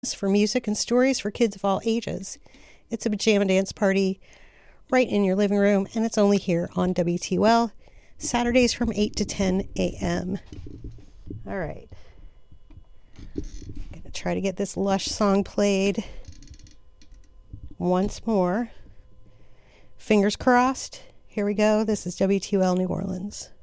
for music and stories for kids of all ages. It's a pajama dance party right in your living room, and it's only here on WTOL, Saturdays from 8 to 10 a.m. All right. I'm going to try to get this Lush song played once more. Fingers crossed. Here we go. This is WTOL New Orleans.